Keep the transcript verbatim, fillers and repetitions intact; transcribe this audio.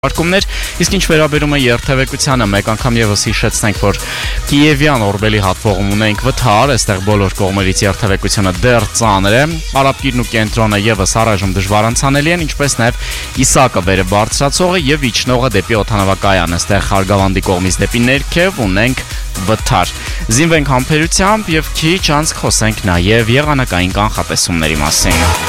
Արկումներ, իսկ ինչ վերաբերում է երթևեկությանը, մեկ անգամ եւս հիշեցնենք, որ Կիևյան Օրբելի հատվողում ունենք վթար, այստեղ բոլոր կողմերից երթևեկությունը դեռ ծանր է, Արաբկիրն ու կենտրոնը եւս առայժմ դժվար անցանելի են, ինչպես նաեւ Իսակը վերը բարձրացողը եւ իջնողը դեպի օդանավակայան, այստեղ Խարգավանդի կողմից դեպի ներքև ունենք վթար։ Զինվենք համբերությամբ եւ քիչ անց խոսենք նաեւ եղանակային կանխատեսումների մասին։